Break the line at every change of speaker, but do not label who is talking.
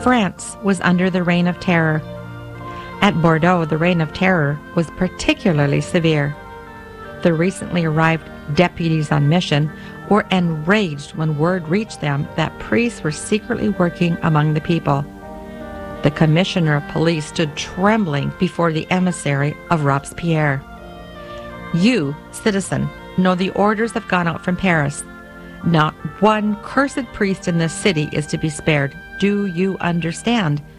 France was under the Reign of Terror. At Bordeaux, the Reign of Terror was particularly severe. The recently arrived deputies on mission were enraged when word reached them that priests were secretly working among the people. The commissioner of police stood trembling before the emissary of Robespierre. You, citizen, know the orders have gone out from Paris. Not one cursed priest in this city is to be spared. Do you understand?